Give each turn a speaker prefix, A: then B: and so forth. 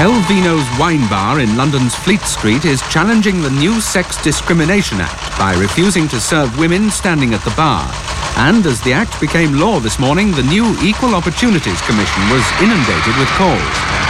A: El Vino's wine bar in London's Fleet Street is challenging the new Sex Discrimination Act by refusing to serve women standing at the bar. And as the act became law this morning, the new Equal Opportunities Commission was inundated with calls.